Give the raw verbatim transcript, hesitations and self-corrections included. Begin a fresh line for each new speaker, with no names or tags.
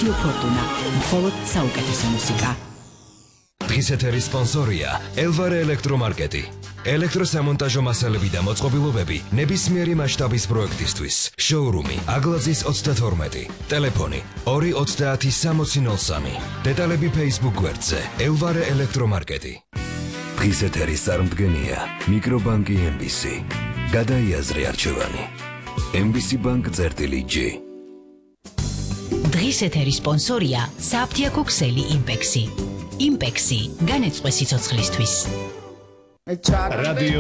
რადიო ფორტუნა, მხოლოდ საუკეთესო მუსიკა.
დღის ეთერის სპონსორია ელვარე ელექტრომარკეტი. ელექტროსამონტაჟო მასალები და მოწყობილობები ნებისმიერი მასშტაბის პროექტისთვის. შოურუმი აგლაძის ოცდათორმეტი. ტელეფონი ორი ოცდაათი სამოცი ნოლ სამი. დეტალები Facebook გვერდზე ელვარე ელექტრომარკეტი. დღის ეთერის წარმდგენია მიკრობანკი ემ ბი სი. გადაიაზრე არჩევანი. ემ ბი სი ბანკ წერტილი ჯი.
დღის ეთერის სპონსორია საფთიაქო ქსელი იმპექსი. იმპექსი განეწყვე სიცოცხლისთვის.
რადიო